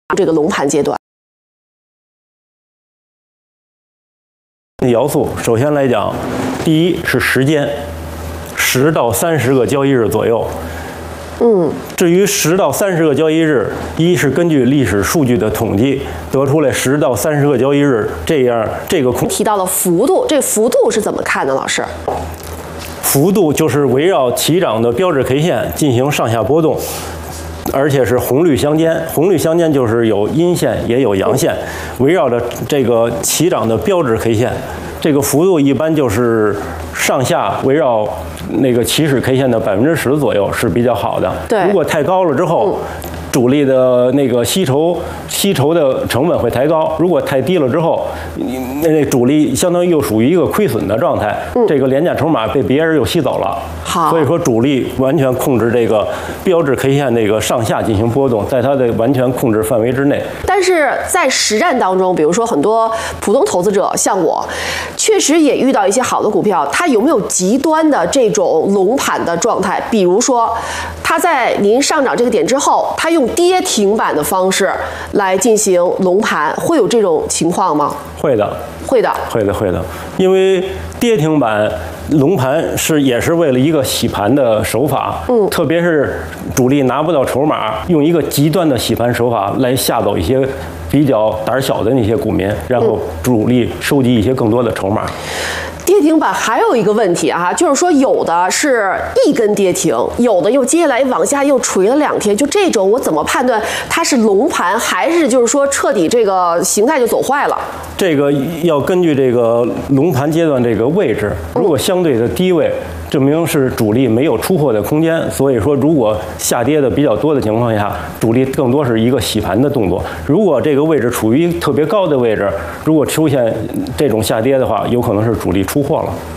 这个龙盘阶段？ 要素首先来讲，第一是时间，10到30个交易日左右。至于10到30个交易日，一是根据历史数据的统计得出来10到30个交易日，这个提到了幅度，这幅度是怎么看的，老师？ 幅度就是围绕起涨的标志 K 线进行上下波动，而且是红绿相间。红绿相间就是有阴线也有阳线，围绕着这个起涨的标志 K 线，这个幅度一般就是上下围绕那个起始 K 线的10%左右是比较好的。 对， 如果太高了之后，主力的那个吸筹的成本会抬高。如果太低了之后，那主力相当于又属于一个亏损的状态。这个廉价筹码被别人又吸走了。 好， 所以说主力完全控制这个标志 K 线那个上下进行波动，在它的完全控制范围之内。 但是在实战当中，比如说很多普通投资者像我，确实也遇到一些好的股票，它有没有极端的这种龙盘的状态？比如说，它在您上涨这个点之后，它用跌停板的方式来进行龙盘，会有这种情况吗？ 会的， 会的， 会的，会的。因为跌停板龙盘也是为了一个洗盘的手法，特别是主力拿不到筹码，用一个极端的洗盘手法来吓走一些比较胆小的那些股民，然后主力收集一些更多的筹码。 跌停板还有一个问题啊，就是说有的是一根跌停，有的又接下来往下又锤了2天，就这种我怎么判断它是龙盘，还是就是说彻底这个形态就走坏了？ 这个要根据这个龙盘阶段这个位置，如果相对的低位，证明是主力没有出货的空间，所以说如果下跌的比较多的情况下，主力更多是一个洗盘的动作。如果这个位置处于特别高的位置，如果出现这种下跌的话，有可能是主力出货了。